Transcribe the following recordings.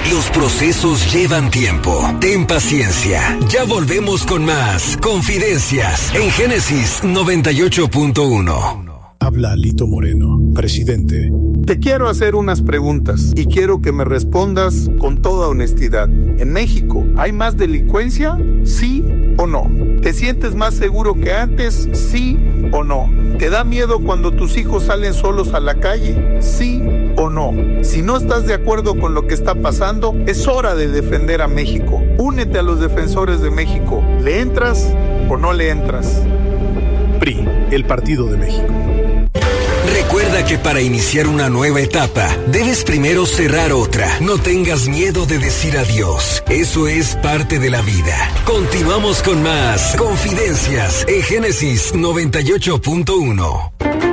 Los procesos llevan tiempo. Ten paciencia. Ya volvemos con más Confidencias en Génesis 98.1. Habla Lito Moreno, presidente. Te quiero hacer unas preguntas y quiero que me respondas con toda honestidad. ¿En México hay más delincuencia? ¿Sí o no? ¿Te sientes más seguro que antes? ¿Sí o no? ¿Te da miedo cuando tus hijos salen solos a la calle? ¿Sí o no? Si no estás de acuerdo con lo que está pasando, es hora de defender a México. Únete a los defensores de México. ¿Le entras o no le entras? PRI, el Partido de México. Recuerda que para iniciar una nueva etapa, debes primero cerrar otra. No tengas miedo de decir adiós. Eso es parte de la vida. Continuamos con más Confidencias en Génesis 98.1.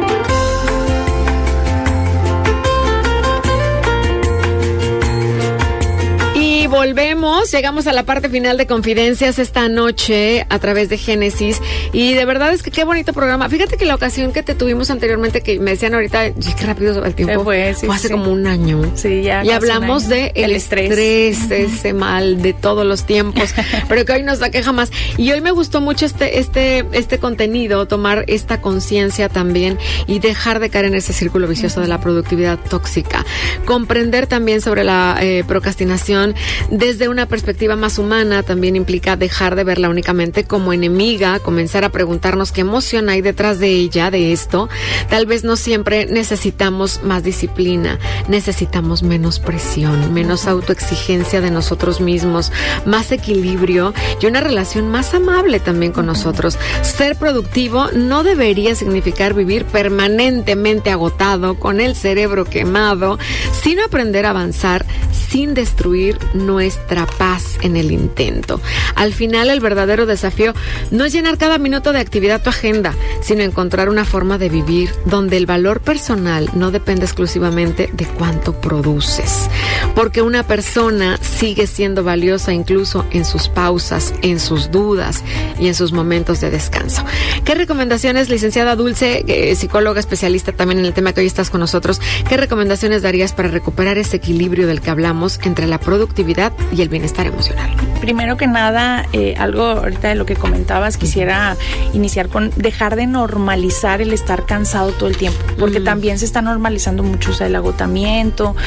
Volvemos, llegamos a la parte final de Confidencias esta noche a través de Génesis y de verdad es que qué bonito programa. Fíjate que la ocasión que te tuvimos anteriormente, que me decían ahorita, qué rápido el tiempo, fue hace como un año. Sí, ya. Y hablamos de el estrés, ese mal de todos los tiempos, pero que hoy nos aqueja más. Y hoy me gustó mucho este contenido, tomar esta conciencia también y dejar de caer en ese círculo vicioso de la productividad tóxica. Comprender también sobre la procrastinación desde una perspectiva más humana también implica dejar de verla únicamente como enemiga, comenzar a preguntarnos qué emoción hay detrás de ella, de esto. Tal vez no siempre necesitamos más disciplina, necesitamos menos presión, menos autoexigencia de nosotros mismos, más equilibrio y una relación más amable también con nosotros. Ser productivo no debería significar vivir permanentemente agotado, con el cerebro quemado, sino aprender a avanzar sin destruir nuestra paz en el intento. Al final, el verdadero desafío no es llenar cada minuto de actividad tu agenda, sino encontrar una forma de vivir donde el valor personal no depende exclusivamente de cuánto produces. Porque una persona sigue siendo valiosa incluso en sus pausas, en sus dudas y en sus momentos de descanso. ¿Qué recomendaciones, licenciada Dulce, psicóloga especialista también en el tema que hoy estás con nosotros, qué recomendaciones darías para recuperar ese equilibrio del que hablamos entre la productividad y el bienestar emocional? Primero que nada, algo ahorita de lo que comentabas, quisiera iniciar con dejar de normalizar el estar cansado todo el tiempo, porque también se está normalizando mucho, o sea, el agotamiento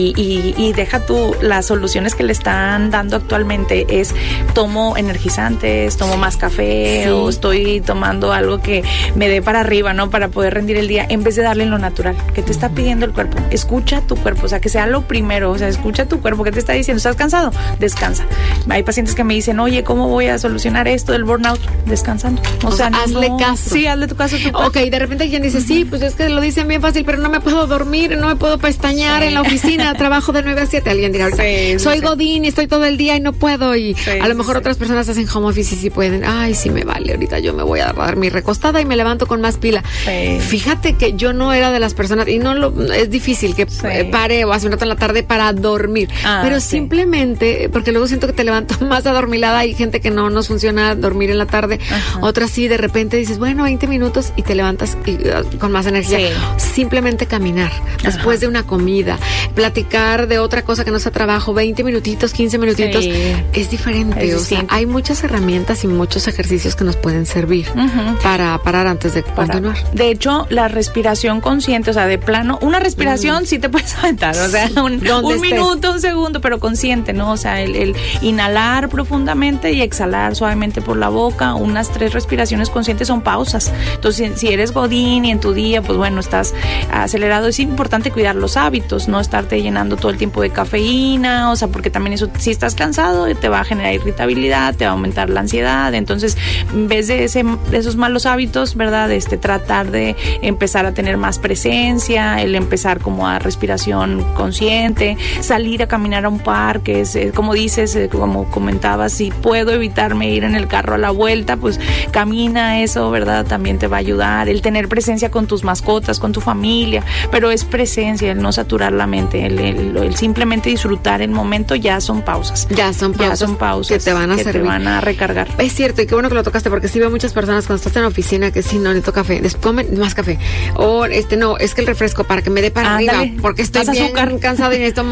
y deja tú las soluciones que le están dando actualmente es tomo energizantes, tomo más café, o estoy tomando algo que me dé para arriba, ¿no? Para poder rendir el día, en vez de darle lo natural que te está pidiendo el cuerpo. Escucha tu cuerpo, o sea, que sea lo primero, o sea, escucha tu cuerpo que te está diciendo, ¿estás cansado? Descansa. Hay pacientes que me dicen, oye, ¿cómo voy a solucionar esto del burnout? Descansando. O sea, hazle caso. Sí, hazle tu caso a tu cuerpo. Ok, de repente alguien dice, sí, pues es que lo dicen bien fácil, pero no me puedo dormir, no me puedo pestañear en la oficina, trabajo de 9 a 7. Alguien dirá, soy godín y estoy todo el día y no puedo. Y a lo mejor otras personas hacen home office y sí pueden. Ay, sí me vale, ahorita yo me voy a dar mi recostada y me levanto con más pila. Fíjate que yo no era de las personas, y es difícil que pare o hace un rato en la tarde para dormir. Pero simplemente, porque luego siento que te levanto más adormilada. Hay gente que no nos funciona dormir en la tarde. Otras sí, de repente dices, bueno, 20 minutos y te levantas con más energía. Simplemente caminar después de una comida, platicar de otra cosa que no sea trabajo, 20 minutitos, 15 minutitos, es diferente. O sea, hay muchas herramientas y muchos ejercicios que nos pueden servir para parar antes de continuar. De hecho, la respiración consciente, o sea, de plano, una respiración sí te puedes aventar, o sea, un minuto, un segundo, pero consciente, ¿no? O sea, el inhalar profundamente y exhalar suavemente por la boca, unas 3 respiraciones conscientes son pausas. Entonces, si eres godín y en tu día, pues bueno, estás acelerado, es importante cuidar los hábitos, no estarte llenando todo el tiempo de cafeína, o sea, porque también eso, si estás cansado, te va a generar irritabilidad, te va a aumentar la ansiedad. Entonces, en vez de esos malos hábitos, ¿verdad? Tratar de empezar a tener más presencia, el empezar como a respiración consciente, salir a caminar a un parque, como dices, como comentabas, si puedo evitarme ir en el carro a la vuelta, pues camina, eso, ¿verdad? También te va a ayudar. El tener presencia con tus mascotas, con tu familia, pero es presencia, el no saturar la mente, el simplemente disfrutar el momento, ya son pausas. Ya son pausas que te van a servir. Te van a recargar. Es cierto, y qué bueno que lo tocaste, porque sí veo muchas personas cuando estás en la oficina que sí, no necesito café, comen más café, o no, es que el refresco para que me dé para arriba, porque estoy bien cansado y necesito más azúcar.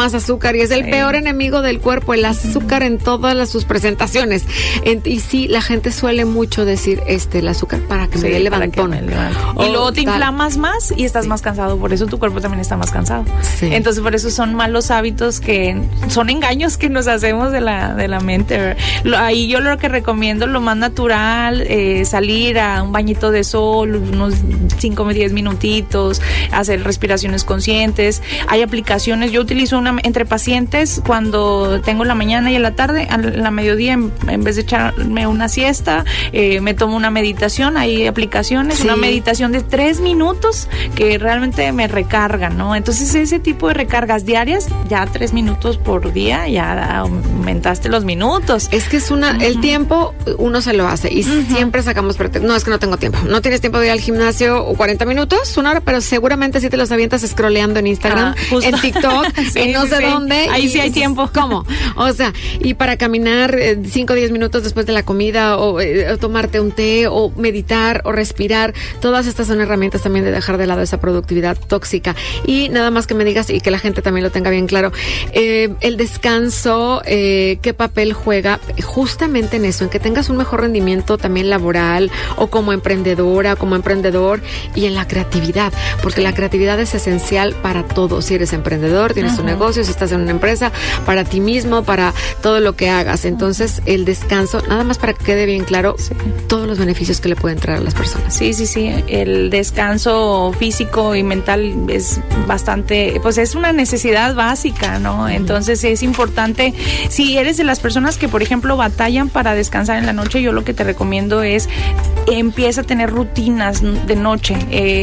azúcar y es el peor enemigo del cuerpo, el azúcar en todas sus presentaciones. Y sí, la gente suele mucho decir el azúcar para que me dé levantón. Y luego te inflamas más y estás más cansado, por eso tu cuerpo también está más cansado. Sí. Entonces por eso son malos hábitos, que son engaños que nos hacemos de la mente. Ahí yo lo que recomiendo, lo más natural, salir a un bañito de sol, unos 5 o 10 minutitos, hacer respiraciones conscientes. Hay aplicaciones, yo utilizo una entre pacientes cuando tengo la mañana y en la tarde, a la mediodía, en vez de echarme una siesta, me tomo una meditación. Hay aplicaciones, una meditación de 3 minutos que realmente me recargan, ¿no? Entonces ese tipo de recargas diarias, ya 3 minutos por día, ya aumentaste los minutos. Es que es el tiempo uno se lo hace y siempre sacamos pretextos. No, es que no tengo tiempo. No tienes tiempo de ir al gimnasio 40 minutos, 1 hora, pero seguramente sí te los avientas scrolleando en Instagram, en TikTok, en no sé dónde. Ahí sí hay tiempo. ¿Cómo? O sea, y para caminar 5 o 10 minutos después de la comida, o tomarte un té, o meditar, o respirar, todas estas son herramientas también de dejar de lado esa productividad tóxica. Y nada más que me digas, y que la gente también lo tenga bien claro, el descanso, ¿qué papel juega justamente en eso? En que tengas un mejor rendimiento también laboral, o como emprendedora, como emprendedor, y en la creatividad, porque la creatividad es esencial para todo. Si eres emprendedor, tienes un negocio, si estás en una empresa, para ti mismo, para todo lo que hagas. Entonces, el descanso, nada más para que quede bien claro, todos los beneficios que le pueden traer a las personas. Sí. El descanso físico y mental es bastante, pues es una necesidad básica, ¿no? Entonces es importante, si eres de las personas que, por ejemplo, batallan para descansar en la noche, yo lo que te recomiendo es empieza a tener rutinas de noche,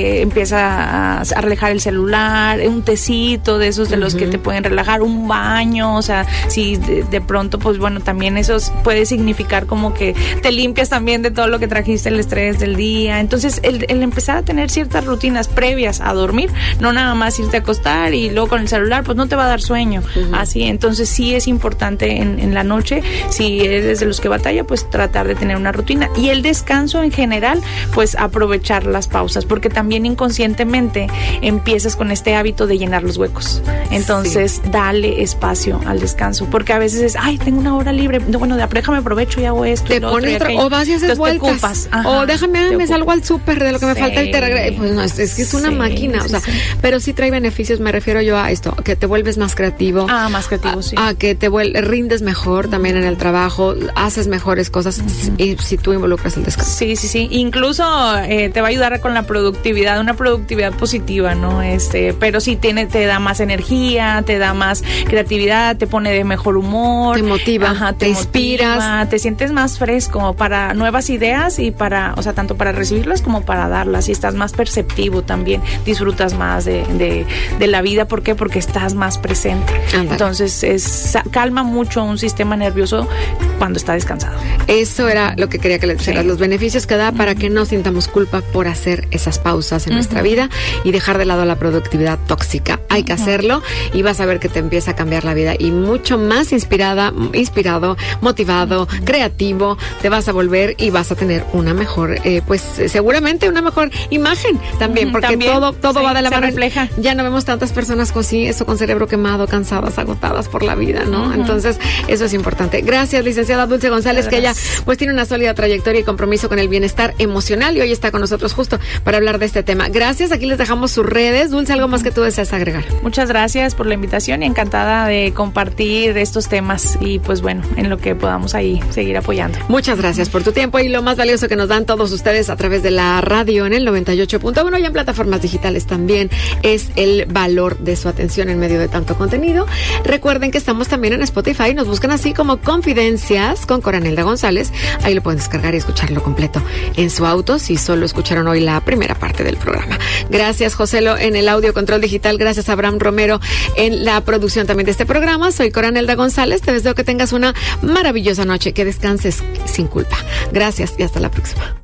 empieza a relajar el celular, un tecito de esos de los que te pueden relajar, un baño, o sea, si de pronto, pues bueno, también eso puede significar como que te limpias también de todo lo que trajiste, el estrés del día. Entonces el empezar a tener ciertas rutinas previas a dormir, no nada más irte a acostar y luego con el celular, pues no te va a dar sueño, así. Entonces sí es importante en la noche, si eres de los que batalla, pues tratar de tener una rutina. Y el descanso en general, pues aprovechar las pausas, porque también inconscientemente empiezas con este hábito de llenar los huecos. Entonces dale espacio al descanso, porque a veces es, tengo 1 hora libre, bueno, déjame aprovecho y hago esto. Te pones o vas y haces vueltas, o me salgo al súper de lo que me falta y te regreso. Pues no, es que es una máquina, o sea, pero sí trae beneficios. Me refiero yo a esto, que te vuelves más creativo. Más creativo, sí. A que te rindes mejor también en el trabajo, haces mejores cosas y si tú involucras el descanso. Sí. Incluso te va a ayudar con la productividad, una productividad positiva, ¿no? Pero sí te da más energía, te da más creatividad, te pone de mejor humor, te motiva, te inspiras, te sientes más fresco para nuevas ideas y o sea, tanto para recibirlas como para darlas, y estás más perceptivo también, disfrutas más de la vida. ¿Por qué? Porque estás más presente. Andale. Entonces calma mucho un sistema nervioso cuando está descansado. Eso era lo que quería que les dijeras, los beneficios que da para que no sintamos culpa por hacer esas pausas en nuestra vida y dejar de lado la productividad tóxica. Hay que hacerlo y vas a ver que te empieza a cambiar la vida y mucho más inspirado, motivado, creativo, te vas a volver y vas a tener una mejor, pues seguramente una mejor imagen también, porque todo va de la mano. Refleja. Ya no vemos tantas personas con cerebro quemado, cansadas, agotadas por la vida, ¿no? Entonces, eso es importante. Gracias, licenciada Dulce González, que ella pues tiene una sólida trayectoria y compromiso con el bienestar emocional y hoy está con nosotros justo para hablar de este tema. Gracias, aquí les dejamos sus redes. Dulce, ¿algo más que tú deseas agregar? Muchas gracias por la invitación y encantada de compartir estos temas y pues bueno, en lo que podamos ahí seguir apoyando. Muchas gracias por tu tiempo y lo más valioso que nos dan todos ustedes a través de la radio en el 98.1 y en plataformas digitales también es el valor de su atención en medio de tanto contenido. Recuerden que estamos también en Spotify, nos buscan así como Confidencias con Coranelda González, ahí lo pueden descargar y escucharlo completo en su auto si solo escucharon hoy la primera parte del programa. Gracias, Joselo, en el audio control digital, gracias a Abraham Romero en la producción también de este programa. Soy Coranelda González, te deseo que tengas una maravillosa noche, que descanses sin culpa. Gracias y hasta la próxima.